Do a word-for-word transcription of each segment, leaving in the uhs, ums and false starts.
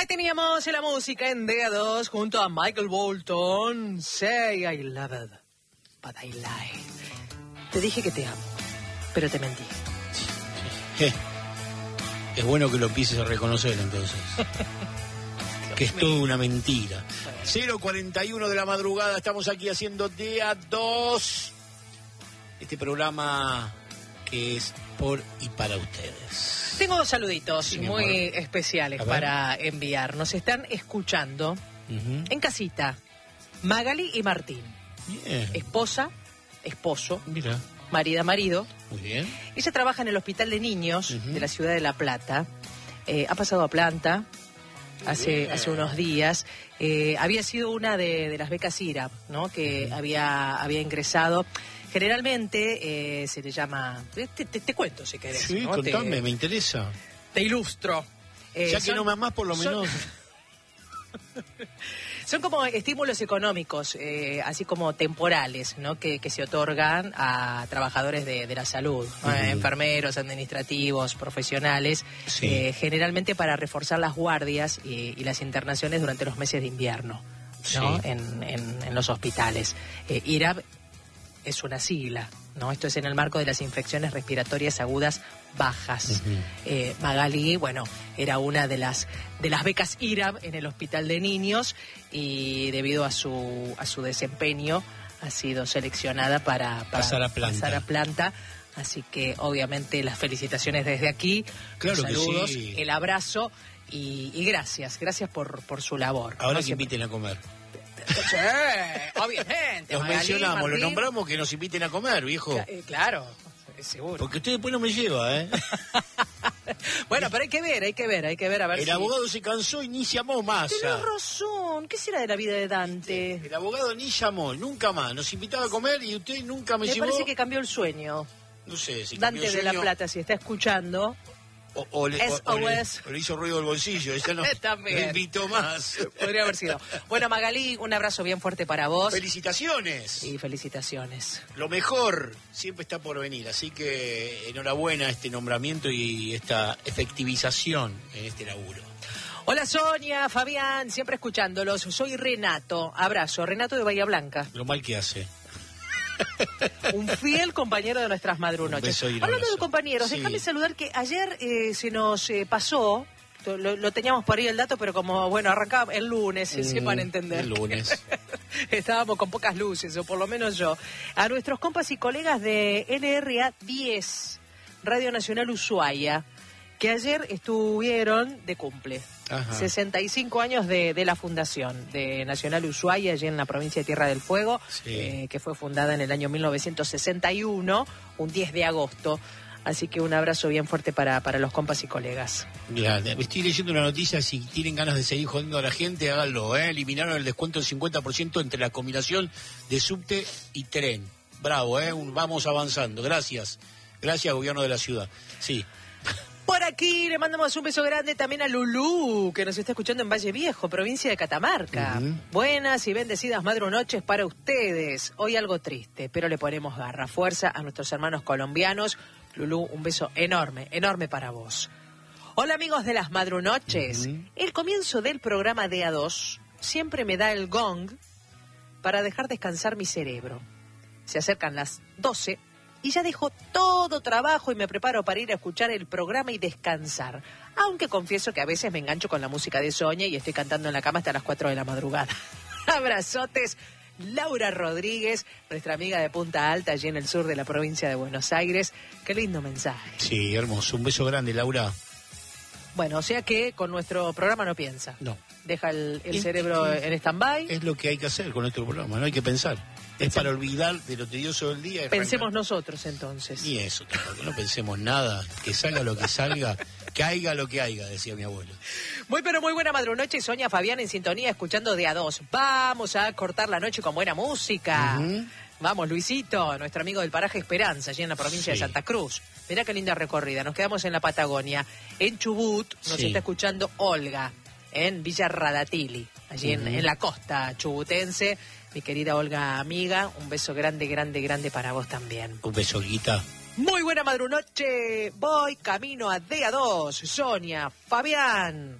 Ahí teníamos la música en D A dos junto a Michael Bolton. Say I love it, but I lie. Te dije que te amo, pero te mentí. Eh, es bueno que lo empieces a reconocer entonces. Que es toda una mentira. cero cuarenta y uno de la madrugada, estamos aquí haciendo D A dos. Este programa que es por y para ustedes. Tengo dos saluditos Sí, muy amor. especiales para enviar. Nos están escuchando Uh-huh. en casita Magali y Martín. Bien. Esposa, esposo, Mira, marida, marido. muy bien. Ella trabaja en el Hospital de Niños Uh-huh. de la ciudad de La Plata. Eh, ha pasado a planta hace, Bien. hace unos días. Eh, había sido una de, de las becas I R A P, ¿no? Que Uh-huh. había, había ingresado. Generalmente eh, se le llama... Te, te, te cuento si querés. Sí, ¿no? contame, Te, me interesa. te ilustro. Eh, ya que son- no me amás, por lo son- menos. Son como estímulos económicos, eh, así como temporales, ¿no? Que, que se otorgan a trabajadores de, de la salud, ¿no? Ujú. Enfermeros, administrativos, profesionales, Sí. eh, generalmente para reforzar las guardias y, y las internaciones durante los meses de invierno, ¿no? Sí. En, en- en los hospitales. Eh, I R A P es una sigla, ¿no? Esto es en el marco de las infecciones respiratorias agudas bajas. Ujú. Eh, Magali, bueno, era una de las de las becas I R A P en el Hospital de Niños y debido a su a su desempeño ha sido seleccionada para, para Pasar a planta. pasar a planta. Así que obviamente las felicitaciones desde aquí, Claro los que saludos, sí. el abrazo y, y gracias, gracias por, por su labor. Ahora ¿no? que Siempre- inviten a comer. Sí, obviamente. Los Magalí, mencionamos, los Martín. nombramos, que nos inviten a comer, viejo. Cla- eh, Claro, seguro. Porque usted después no me lleva, ¿eh? Bueno, pero hay que ver, hay que ver, hay que ver a ver El si... abogado se cansó y ni llamó más. Tenés ya. razón, ¿qué será de la vida de Dante? El abogado ni llamó, nunca más. Nos invitaba a comer y usted nunca me, Me llevó. parece que cambió el sueño. No sé si Dante cambió de la sueño, Plata, si está escuchando, O, o le, o- o le- S O S. o le hizo ruido el bolsillo. Ella no También. le invitó más. podría haber sido. Bueno, Magalí, un abrazo bien fuerte para vos. Felicitaciones. Y felicitaciones. Lo mejor siempre está por venir. Así que enhorabuena a este nombramiento y esta efectivización en este laburo. Hola Sonia, Fabián, siempre escuchándolos. Soy Renato. Abrazo, Renato de Bahía Blanca. Lo mal que hace. Un fiel compañero de nuestras Un madrunoches. beso y un Hablando abrazo. de compañeros, Sí. déjame saludar que ayer eh, se nos eh, pasó, lo, lo teníamos por ahí el dato, pero como, bueno, arrancaba el lunes, Mm, sepan entender. el lunes. Estábamos con pocas luces, o por lo menos yo. A nuestros compas y colegas de L R A diez, Radio Nacional Ushuaia, que ayer estuvieron de cumple. Ajá. sesenta y cinco años de, de la fundación de Nacional Ushuaia, allí en la provincia de Tierra del Fuego, Sí. eh, que fue fundada en el año mil novecientos sesenta y uno, un diez de agosto. Así que un abrazo bien fuerte para, para los compas y colegas. Mira, estoy leyendo una noticia, si tienen ganas de seguir jodiendo a la gente, háganlo, ¿eh? Eliminaron el descuento del cincuenta por ciento entre la combinación de subte y tren. Bravo, ¿eh? Un- vamos avanzando. Gracias. Gracias, gobierno de la ciudad. Sí. Por aquí le mandamos un beso grande también a Lulú, que nos está escuchando en Valle Viejo, provincia de Catamarca. Ujú. Buenas y bendecidas madrunoches para ustedes. Hoy algo triste, pero le ponemos garra, fuerza a nuestros hermanos colombianos. Lulú, un beso enorme, enorme para vos. Hola amigos de las madrunoches. Ujú. El comienzo del programa D A dos siempre me da el gong para dejar descansar mi cerebro. Se acercan las doce y ya dejo todo trabajo y me preparo para ir a escuchar el programa y descansar. Aunque confieso que a veces me engancho con la música de Sonia y estoy cantando en la cama hasta las cuatro de la madrugada. Abrazotes. Laura Rodríguez, nuestra amiga de Punta Alta, allí en el sur de la provincia de Buenos Aires. Qué lindo mensaje. Sí, hermoso. Un beso grande, Laura. Bueno, o sea que con nuestro programa no piensa. No. Deja el, el Es- cerebro es- en stand-by. Es lo que hay que hacer con nuestro programa, no hay que pensar. Es para olvidar de lo tedioso del día. y Pensemos arrancar. nosotros entonces. Y eso, tampoco, no pensemos nada. Que salga lo que salga, que haiga lo que haiga, decía mi abuelo. Muy pero muy buena madrunoche, Sonia Fabián en sintonía escuchando de a dos. Vamos a cortar la noche con buena música. Ujú. Vamos, Luisito, nuestro amigo del paraje Esperanza, allí en la provincia Sí. de Santa Cruz. Mirá qué linda recorrida. Nos quedamos en la Patagonia. En Chubut nos Sí. está escuchando Olga, en Villa Radatili, allí en, Ujú. en la costa chubutense. Mi querida Olga amiga, un beso grande, grande, grande para vos también. Un beso, Guita. Muy buena madrunoche, voy camino a D A dos, Sonia, Fabián.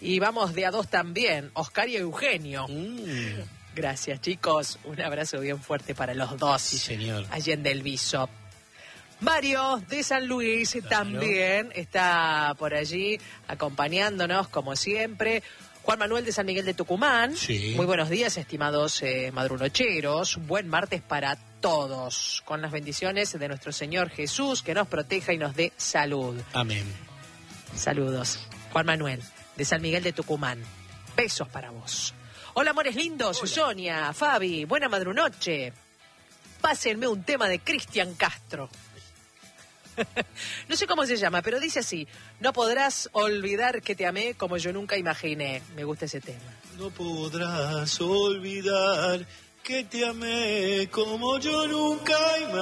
Y vamos de a dos también, Oscar y Eugenio. Mm. Gracias, chicos. Un abrazo bien fuerte para los dos. Sí, señor. Allende el Viso. Mario de San Luis Claro. también está por allí acompañándonos, como siempre. Juan Manuel de San Miguel de Tucumán. Sí. Muy buenos días, estimados eh, madrunocheros. Buen martes para todos. Con las bendiciones de nuestro Señor Jesús, que nos proteja y nos dé salud. Amén. Saludos. Juan Manuel de San Miguel de Tucumán. Besos para vos. Hola, amores lindos. Hola. Sonia, Fabi, buena madrunoche. Pásenme un tema de Cristian Castro. No sé cómo se llama, pero dice así: no podrás olvidar que te amé como yo nunca imaginé. Me gusta ese tema. No podrás olvidar que te amé como yo nunca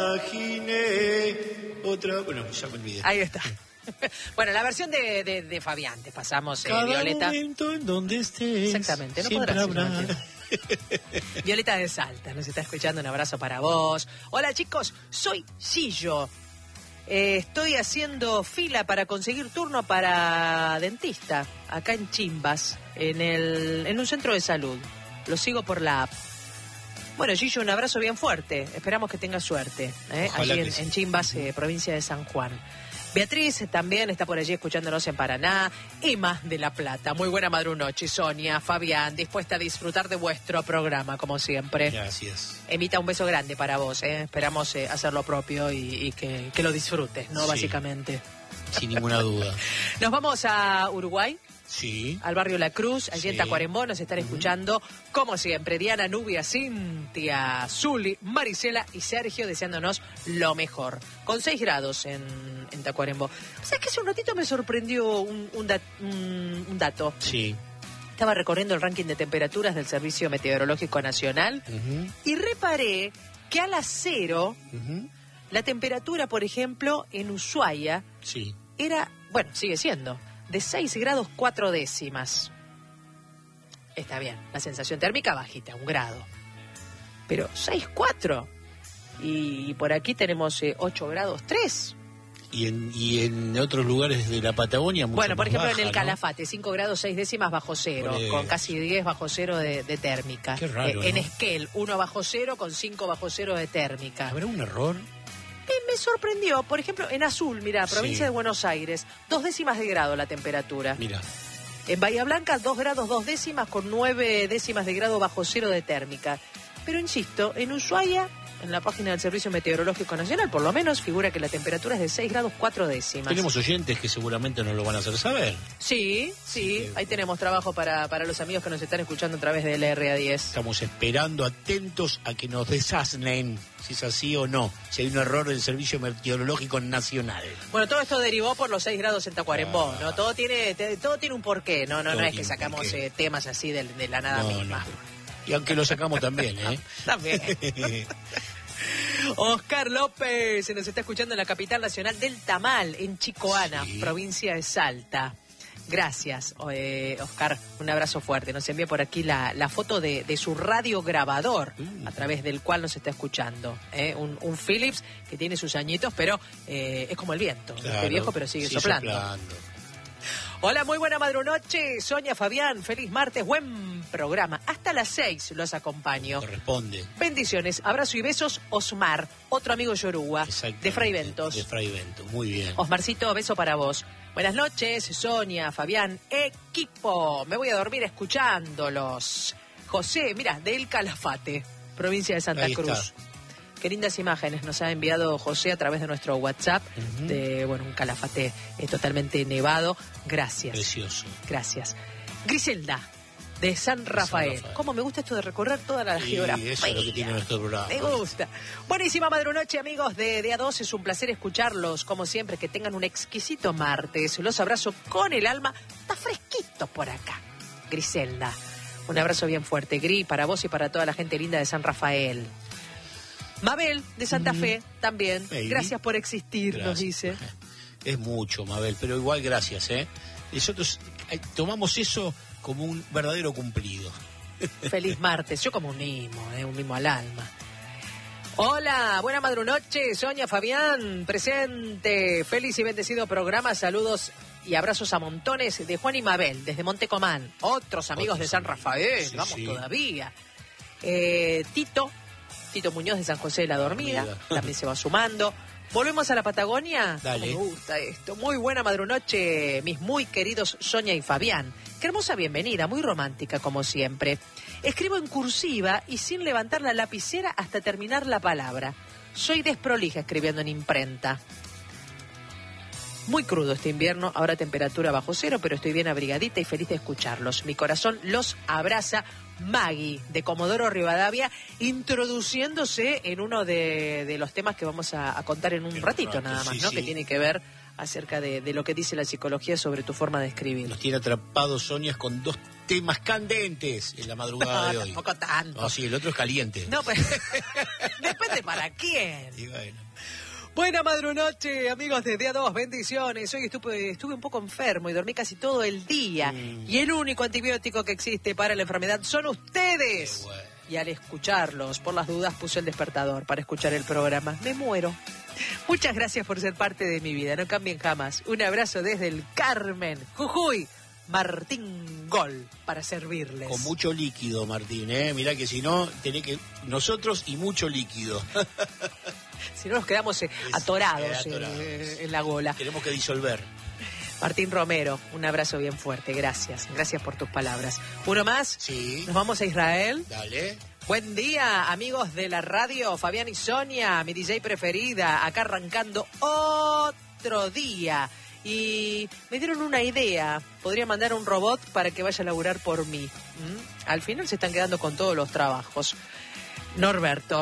imaginé. Otra, bueno, ya me olvidé. Ahí está. Bueno, la versión de, de, de Fabián, te pasamos, eh, Cada Violeta. momento en donde estés. Exactamente, no siempre podrás habrá. ir. Violeta de Salta, nos está escuchando, un abrazo para vos. Hola chicos, soy Sillo. Eh, estoy haciendo fila para conseguir turno para dentista, acá en Chimbas, en, el, en un centro de salud. Lo sigo por la app. Bueno, Gillo, un abrazo bien fuerte. Esperamos que tengas suerte. ¿eh? Ojalá Allí que en, sí. en Chimbas, eh, provincia de San Juan. Beatriz también está por allí escuchándonos en Paraná. Emma de La Plata. Muy buena madrunoche. Sonia, Fabián, dispuesta a disfrutar de vuestro programa, como siempre. Gracias. Emita, un beso grande para vos. ¿eh? Esperamos eh, hacer lo propio y, y que, que lo disfrutes, ¿no? Sí. Básicamente. Sin ninguna duda. Nos vamos a Uruguay, Sí. al barrio La Cruz, allí Sí. en Tacuarembó. Nos están escuchando, como siempre, Diana, Nubia, Cintia, Zuli, Marisela y Sergio, deseándonos lo mejor. Con seis grados en, en Tacuarembó. ¿Sabes que hace un ratito me sorprendió un, un, dat- un- un dato? Sí. Estaba recorriendo el ranking de temperaturas del Servicio Meteorológico Nacional Ujú, y reparé que a las cero, ujú. la temperatura, por ejemplo, en Ushuaia Sí. era, bueno, sigue siendo, de seis grados cuatro décimas. Está bien, la sensación térmica bajita, un grado. Pero seis cuatro. Y por aquí tenemos eh, ocho grados tres. Y en, y en otros lugares de la Patagonia mucho Bueno, por más ejemplo, baja, en el ¿no? Calafate, cinco grados seis décimas bajo cero, Por eso. con casi diez bajo cero de, de térmica. Qué raro, Eh, en ¿no? Esquel, uno bajo cero con cinco bajo cero de térmica. ¿Habrá un error? Me, me sorprendió, por ejemplo, en Azul, mira, provincia Sí. de Buenos Aires, dos décimas de grado la temperatura. Mira. En Bahía Blanca, dos grados dos décimas con nueve décimas de grado bajo cero de térmica. Pero insisto, en Ushuaia, en la página del Servicio Meteorológico Nacional, por lo menos figura que la temperatura es de seis grados cuatro décimas. Tenemos oyentes que seguramente nos lo van a hacer saber. Sí, sí, Sí. ahí tenemos trabajo para, para los amigos que nos están escuchando a través del R A diez. Estamos esperando, atentos a que nos desasnen si es así o no, si hay un error del Servicio Meteorológico Nacional. Bueno, todo esto derivó por los seis grados en Tacuarembó, Ah. ¿no? Todo tiene, te- todo tiene un porqué, no, no, Todo no es tiene que un sacamos porqué. eh, temas así de, de la nada No, misma. no. Y aunque lo sacamos también, ¿eh? También. Oscar López se nos está escuchando en la capital nacional del Tamal, en Chicoana, Sí. provincia de Salta. Gracias, eh, Oscar. Un abrazo fuerte. Nos envía por aquí la, la foto de, de su radiograbador, Mm. a través del cual nos está escuchando. ¿eh? Un, un Philips que tiene sus añitos, pero eh, es como el viento. Claro, Este viejo, pero sigue sigue soplando. soplando. Hola, muy buena madrunoche. Sonia, Fabián, feliz martes, buen programa. Hasta las seis los acompaño. Corresponde. Bendiciones, abrazo y besos, Osmar, otro amigo yoruba, Exactamente. de Fray Ventos. De Fray Ventos, muy bien. Osmarcito, beso para vos. Buenas noches, Sonia, Fabián, equipo. Me voy a dormir escuchándolos. José, mira, del Calafate, provincia de Santa Ahí está. Cruz. Qué lindas imágenes nos ha enviado José a través de nuestro WhatsApp, Ujú. de bueno, un Calafate eh, totalmente nevado. Gracias. Precioso. Gracias. Griselda, de San Rafael. Rafael. ¿Cómo me gusta esto de recorrer toda la Sí, geografía? eso es lo que tiene nuestro programa. Me gusta. Buenísima madrunoche, amigos de D A dos. Es un placer escucharlos, como siempre. Que tengan un exquisito martes. Los abrazo con el alma. Está fresquito por acá. Griselda. Un abrazo bien fuerte, Gri, para vos y para toda la gente linda de San Rafael. Mabel, de Santa Ujú. Fe, también. Hey. Gracias por existir, nos Gracias. dice. Es mucho, Mabel, pero igual gracias, ¿eh? Nosotros eh, tomamos eso como un verdadero cumplido. Feliz martes. Yo como un mimo, eh, un mimo al alma. Hola, buena madrunoche, Sonia, Fabián, presente. Feliz y bendecido programa, saludos y abrazos a montones de Juan y Mabel, desde Montecomán. Otros amigos Otros de San amigos. Rafael, Sí, vamos sí. todavía. Eh, Tito, Tito Muñoz de San José de la Dormida, Dormida. también se va sumando. ¿Volvemos a la Patagonia? Dale. ¿Cómo me gusta esto? Muy buena madrunoche, mis muy queridos Sonia y Fabián. Qué hermosa bienvenida, muy romántica como siempre. Escribo en cursiva y sin levantar la lapicera hasta terminar la palabra. Soy desprolija escribiendo en imprenta. Muy crudo este invierno, ahora temperatura bajo cero, pero estoy bien abrigadita y feliz de escucharlos. Mi corazón los abraza. Maggie, de Comodoro Rivadavia, introduciéndose en uno de, de los temas que vamos a, a contar en un En un ratito rato, nada más, sí, ¿no? sí. Que tiene que ver acerca de, de lo que dice la psicología sobre tu forma de escribir. Nos tiene atrapados Sonia con dos temas candentes en la madrugada de hoy. Tampoco tanto. No, sí, el otro es caliente. No, pero depende para quién. Y bueno. Buena madrunoche, amigos de Día dos, bendiciones. Hoy estuve, estuve un poco enfermo y dormí casi todo el día. Mm. Y el único antibiótico que existe para la enfermedad son ustedes. Qué bueno. Y al escucharlos, por las dudas, puse el despertador para escuchar el programa. Me muero. Muchas gracias por ser parte de mi vida. No cambien jamás. Un abrazo desde el Carmen, Jujuy. Martín Gol, para servirles. Con mucho líquido, Martín, ¿eh? Mirá que si no, tenés que... Nosotros y mucho líquido. Si no nos quedamos eh, atorados, Eh, atorados. eh, en la gola. Tenemos que disolver. Martín Romero, un abrazo bien fuerte. Gracias. Gracias por tus palabras. ¿Uno más? Sí. Nos vamos a Israel. Dale. Buen día, amigos de la radio. Fabián y Sonia, mi D J preferida. Acá arrancando otro día. Y me dieron una idea. Podría mandar un robot para que vaya a laburar por mí. ¿Mm? Al final se están quedando con todos los trabajos. Norberto.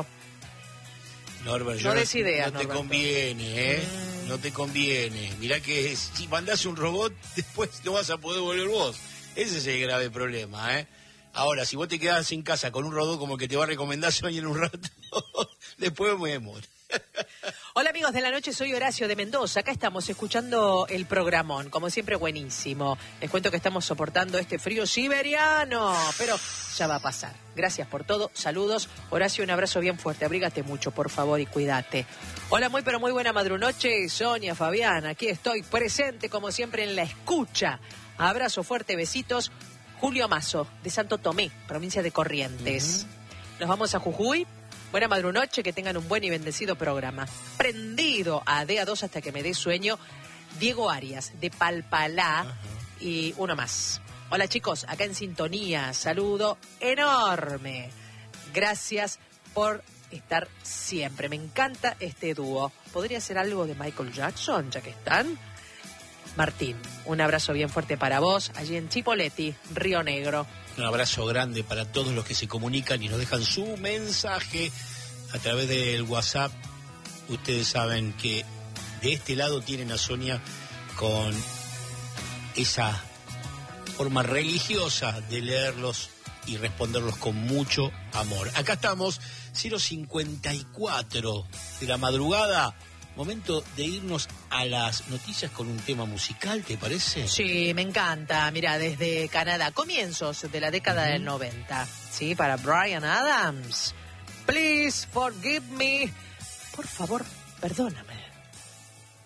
Norbert, No yo des ideas, no te Norberto. conviene, ¿eh? Mm. No te conviene. Mirá que si mandás un robot, después no vas a poder volver vos. Ese es el grave problema, ¿eh? Ahora, si vos te quedás en casa con un robot como el que te va a recomendar Sonia en un rato, después vemos. Hola amigos de la noche, soy Horacio de Mendoza. Acá estamos escuchando el programón, como siempre buenísimo. Les cuento que estamos soportando este frío siberiano, pero ya va a pasar. Gracias por todo, saludos. Horacio, un abrazo bien fuerte, abrígate mucho, por favor, y cuídate. Hola, muy pero muy buena madrunoche, Sonia, Fabián, aquí estoy presente como siempre en la escucha. Abrazo fuerte, besitos. Julio Mazo, de Santo Tomé, provincia de Corrientes. Uh-huh. Nos vamos a Jujuy. Buena madrunoche, que tengan un buen y bendecido programa. Prendido a D A dos hasta que me dé sueño, Diego Arias, de Palpalá, uh-huh. Y uno más. Hola chicos, acá en sintonía, saludo enorme. Gracias por estar siempre. Me encanta este dúo. ¿Podría ser algo de Michael Jackson, ya que están? Martín, un abrazo bien fuerte para vos, allí en Chipoleti, Río Negro. Un abrazo grande para todos los que se comunican y nos dejan su mensaje a través del WhatsApp. Ustedes saben que de este lado tienen a Sonia con esa forma religiosa de leerlos y responderlos con mucho amor. Acá estamos, cero cincuenta y cuatro de la madrugada. Momento de irnos a las noticias con un tema musical, ¿te parece? Sí, me encanta. Mira, desde Canadá, comienzos de la década uh-huh. del noventa. Sí, para Bryan Adams. Please forgive me. Por favor, perdóname.